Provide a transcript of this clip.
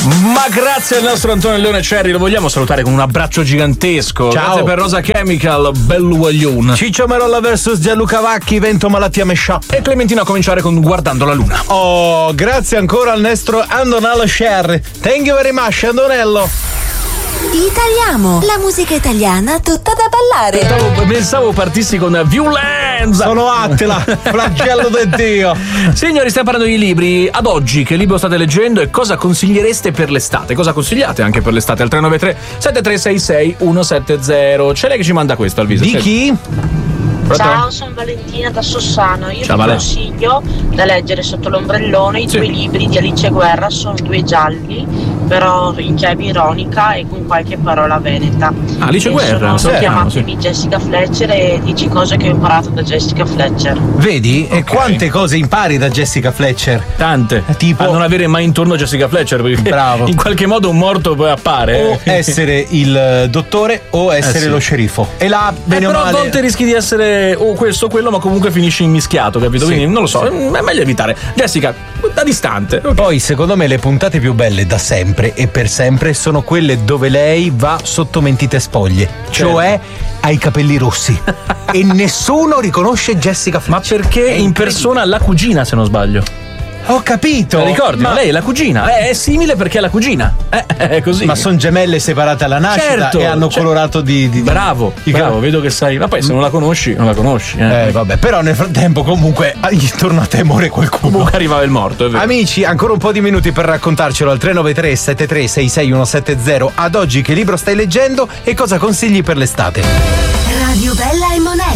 Ma grazie al nostro Antonio Leone Cerri, lo vogliamo salutare con un abbraccio gigantesco. Ciao. Grazie per Rosa Chemical, Belluaglione. Ciccio Merolla vs Gianluca Vacchi, Vento Malattia Mescià. E Clementino a cominciare con Guardando la Luna. Oh, grazie ancora al nostro Andonello Sherry. Thank you very much, Andonello. Italiamo, la musica italiana tutta da ballare. Pensavo partissi con violenza. Sono Attila, flagello del Dio. Signori, stiamo parlando di libri. Ad oggi, che libro state leggendo e cosa consigliereste per l'estate? Cosa consigliate anche per l'estate? Al 393 7366 170. C'è lei che ci manda questo al viso. Di chi? Ciao, sono Valentina da Sossano. Io Ciao, vi Vale. consiglio da leggere sotto l'ombrellone i Sì. due libri di Alice Guerra, sono due gialli, però in chiave ironica e con qualche parola veneta. Alice E Guerra, sono chiamatevi sì. Jessica Fletcher e 10 cose che ho imparato da Jessica Fletcher. Vedi? E quante cose impari da Jessica Fletcher? Tante. Tipo- a non avere mai intorno Jessica Fletcher, perché Bravo. in qualche modo un morto poi appare. O essere il dottore o essere sì. lo sceriffo. E là, bene o però a male. volte rischi di essere o questo o quello, ma comunque finisci immischiato, capito? Sì. Quindi non lo so, è meglio evitare. Jessica, da distante. Ok. Poi secondo me le puntate più belle da sempre e per sempre sono quelle dove lei va sotto mentite spoglie, cioè ha i capelli rossi e nessuno riconosce Jessica Ma Fletcher. perché È in incredibile. persona la cugina, se non sbaglio? Ho capito. Te la ricordi? Ma, Lei è la cugina. È simile perché è la cugina. È così. ma sono gemelle separate alla nascita Certo, e hanno colorato di Bravo, i bravo, capelli. vedo che sai. Ma poi se non la conosci, non la conosci. Vabbè, però nel frattempo comunque gli torna a temore qualcuno. Comunque arrivava il morto, è vero. Amici, ancora un po' di minuti per raccontarcelo al 393 73 66 170. Ad oggi che libro stai leggendo e cosa consigli per l'estate? Radio Bella e Monello.